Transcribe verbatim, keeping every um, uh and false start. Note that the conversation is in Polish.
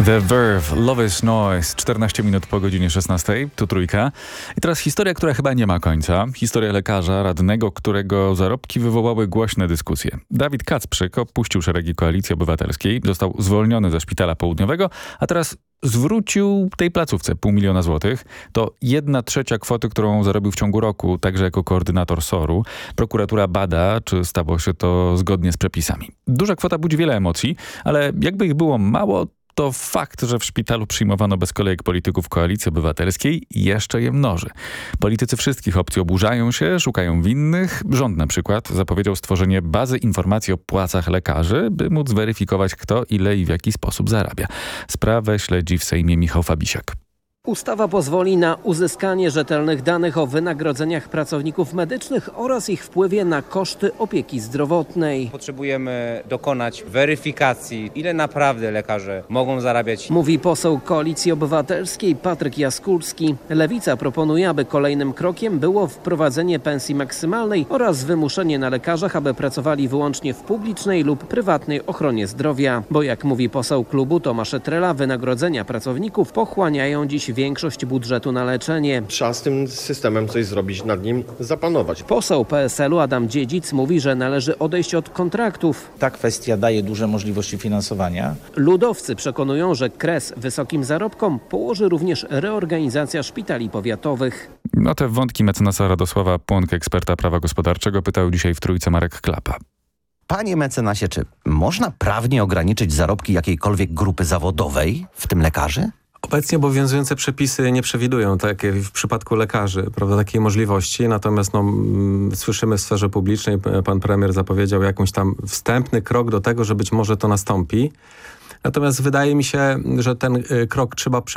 The Verve, Love is Noise, czternaście minut po godzinie szesnastej, tu Trójka. I teraz historia, która chyba nie ma końca. Historia lekarza, radnego, którego zarobki wywołały głośne dyskusje. Dawid Kacprzyk opuścił szeregi Koalicji Obywatelskiej, został zwolniony ze szpitala południowego, a teraz zwrócił tej placówce pół miliona złotych. To jedna trzecia kwoty, którą zarobił w ciągu roku, także jako koordynator soru. Prokuratura bada, czy stało się to zgodnie z przepisami. Duża kwota budzi wiele emocji, ale jakby ich było mało, to fakt, że w szpitalu przyjmowano bez kolejek polityków Koalicji Obywatelskiej, jeszcze je mnoży. Politycy wszystkich opcji oburzają się, szukają winnych. Rząd na przykład zapowiedział stworzenie bazy informacji o płacach lekarzy, by móc weryfikować, kto, ile i w jaki sposób zarabia. Sprawę śledzi w Sejmie Michał Fabisiak. Ustawa pozwoli na uzyskanie rzetelnych danych o wynagrodzeniach pracowników medycznych oraz ich wpływie na koszty opieki zdrowotnej. Potrzebujemy dokonać weryfikacji, ile naprawdę lekarze mogą zarabiać. Mówi poseł Koalicji Obywatelskiej Patryk Jaskólski. Lewica proponuje, aby kolejnym krokiem było wprowadzenie pensji maksymalnej oraz wymuszenie na lekarzach, aby pracowali wyłącznie w publicznej lub prywatnej ochronie zdrowia. Bo jak mówi poseł klubu Tomasz Trela, wynagrodzenia pracowników pochłaniają dziś większość budżetu na leczenie. Trzeba z tym systemem coś zrobić, nad nim zapanować. Poseł P S L u Adam Dziedzic mówi, że należy odejść od kontraktów. Ta kwestia daje duże możliwości finansowania. Ludowcy przekonują, że kres wysokim zarobkom położy również reorganizacja szpitali powiatowych. No te wątki mecenasa Radosława Płonka, eksperta prawa gospodarczego, pytał dzisiaj w Trójce Marek Klapa. Panie mecenasie, czy można prawnie ograniczyć zarobki jakiejkolwiek grupy zawodowej, w tym lekarzy? Obecnie obowiązujące przepisy nie przewidują takiej w przypadku lekarzy, prawda, takiej możliwości, natomiast no, mm, słyszymy w sferze publicznej, pan premier zapowiedział jakąś tam wstępny krok do tego, że być może to nastąpi. Natomiast wydaje mi się, że ten y, krok trzeba